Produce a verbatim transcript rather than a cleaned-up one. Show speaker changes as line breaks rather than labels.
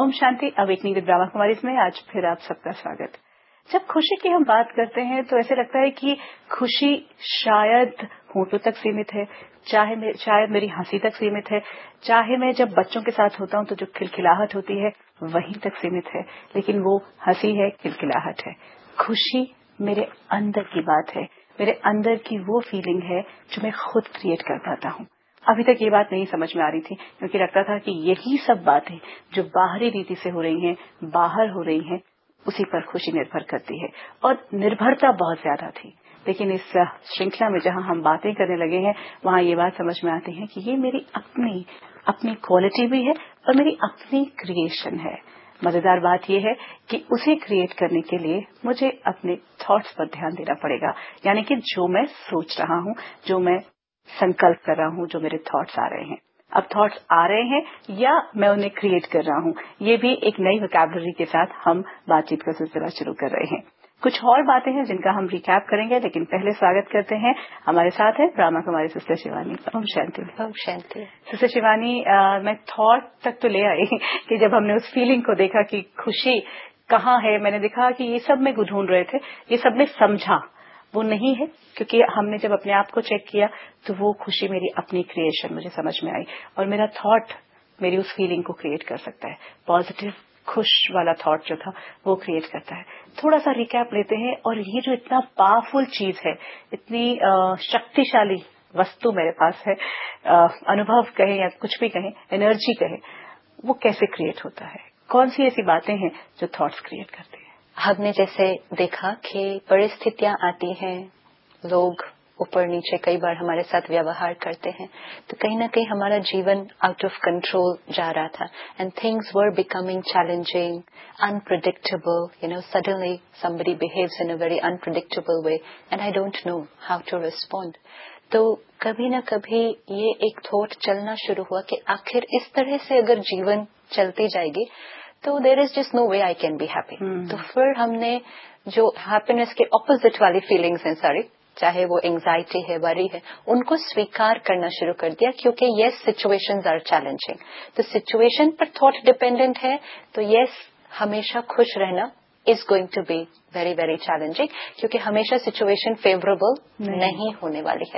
Om Shanti. Awakening with Brahma Kumari में आज फिर आप सबका स्वागत। जब खुशी की हम बात करते हैं तो ऐसे लगता है कि खुशी शायद होठों तक सीमित है, चाहे मे, शायद मेरी हंसी तक सीमित है, चाहे मैं जब बच्चों के साथ होता हूं तो जो खिलखिलाहट होती है वहीं तक सीमित है। लेकिन वो हंसी है, खिलखिलाहट है। खुशी मेरे अंदर की बात है, मेरे अंदर की वो फीलिंग है जो मैं खुद क्रिएट कर पाता हूं। अभी तक ये बात नहीं समझ में आ रही थी, क्योंकि लगता था कि यही सब बातें जो बाहरी रीति से हो रही हैं, बाहर हो रही हैं, उसी पर खुशी निर्भर करती है और निर्भरता बहुत ज्यादा थी। लेकिन इस श्रृंखला में जहां हम बातें करने लगे हैं, वहां ये बात समझ में आती है कि ये मेरी अपनी अपनी क्वालिटी भी है और मेरी अपनी क्रिएशन है। मजेदार बात यह है कि उसे क्रिएट करने के लिए मुझे अपने थॉट्स पर ध्यान देना पड़ेगा, यानी कि जो मैं सोच रहा हूं, जो मैं संकल्प कर रहा हूं, जो मेरे थॉट्स आ रहे हैं। अब थॉट्स आ रहे हैं या मैं उन्हें क्रिएट कर रहा हूं, ये भी एक नई वोकैबुलरी के साथ हम बातचीत का सिलसिला शुरू कर रहे हैं। कुछ और बातें हैं जिनका हम रिकैप करेंगे, लेकिन पहले स्वागत करते हैं। हमारे साथ है ब्रह्मा कुमारी सिस्टर शिवानी। ओम शांति।
ओम शांति।
सिस्टर शिवानी, आ, मैं थॉट तक तो ले आई कि जब हमने उस फीलिंग को देखा कि खुशी कहाँ है, मैंने देखा कि ये सब में ढूंढ रहे थे, ये सब में समझा वो नहीं है, क्योंकि हमने जब अपने आप को चेक किया तो वो खुशी मेरी अपनी क्रिएशन मुझे समझ में आई और मेरा थॉट मेरी उस फीलिंग को क्रिएट कर सकता है। पॉजिटिव खुश वाला थॉट जो था वो क्रिएट करता है। थोड़ा सा रिकैप लेते हैं। और ये जो इतना पावरफुल चीज है, इतनी शक्तिशाली वस्तु मेरे पास है, आ, अनुभव कहें या कुछ भी कहें, एनर्जी कहें, वो कैसे क्रिएट होता है? कौन सी ऐसी बातें हैं जो थॉट्स क्रिएट करते हैं?
हमने जैसे देखा कि परिस्थितियां आती हैं, लोग ऊपर नीचे कई बार हमारे साथ व्यवहार करते हैं, तो कहीं ना कहीं हमारा जीवन आउट ऑफ कंट्रोल जा रहा था and things were becoming challenging, unpredictable. You know, suddenly somebody behaves in a very unpredictable way and I don't know how to respond. तो कभी ना कभी ये एक थॉट चलना शुरू हुआ कि आखिर इस तरह से अगर जीवन चलती जाएगी तो there is just no way I can be happy. तो फिर हमने जो हैप्पीनेस के ऑपोजिट वाली फीलिंग्स हैं सारी, चाहे वो एंजाइटी है, वरी है, उनको स्वीकार करना शुरू कर दिया, क्योंकि यस सिचुएशंस आर चैलेंजिंग। तो सिचुएशन पर थॉट डिपेंडेंट है तो यस हमेशा खुश रहना is going to be very very challenging, क्योंकि हमेशा सिचुएशन फेवरेबल नहीं, नहीं होने वाली है।